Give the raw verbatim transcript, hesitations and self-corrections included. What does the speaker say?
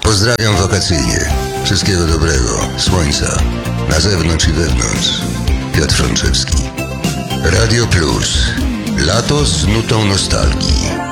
Pozdrawiam wakacyjnie. Wszystkiego dobrego. Słońca. Na zewnątrz i wewnątrz. Piotr Frączewski. Radio Plus. Lato z nutą nostalgii.